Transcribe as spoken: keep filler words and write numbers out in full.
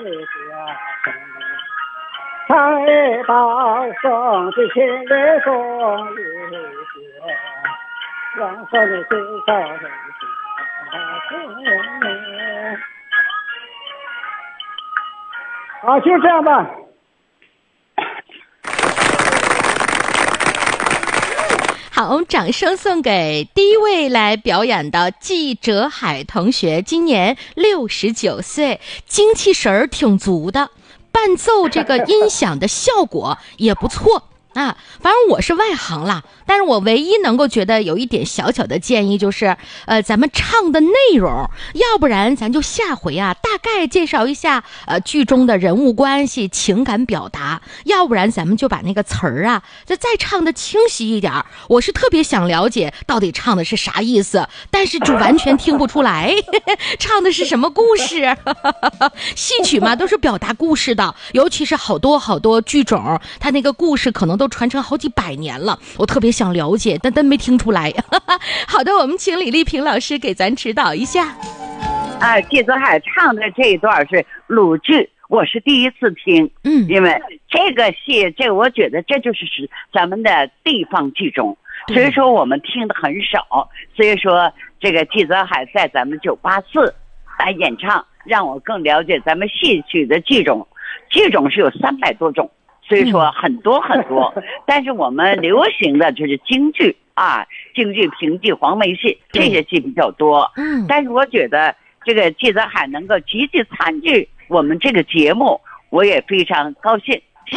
唱一道送的情人送一些，让送的最早的情。好，就这样吧。 好，掌声送给第一位来表演的季哲海同学，今年六十九岁，精气神儿挺足的，伴奏这个音响的效果也不错啊。反正我是外行啦，但是我唯一能够觉得有一点小小的建议就是，呃，咱们唱的内容，要不然咱就下回啊，大概介绍一下呃剧中的人物关系、情感表达，要不然咱们就把那个词儿啊，再再唱的清晰一点。我是特别想了解到底唱的是啥意思，但是就完全听不出来唱的是什么故事。戏曲嘛，都是表达故事的，尤其是好多好多剧种，它那个故事可能都传承好几百年了，我特别想了解，但但没听出来。好的，我们请李丽萍老师给咱指导一下。 啊，季泽海唱的这一段是鲁剧，我是第一次听， 嗯， 因为这个戏，这个我觉得这就是是咱们的地方剧种，所以说我们听的很少，所以说这个季泽海在咱们九八四来演唱，让我更了解咱们戏曲的剧种，剧种是有三百多种。所以说很多很多，但是我们流行的就是京剧啊，京剧、评剧、黄梅戏这些戏比较多。 嗯， 但是我觉得这个季泽海能够积极参与我们这个节目，我也非常高兴。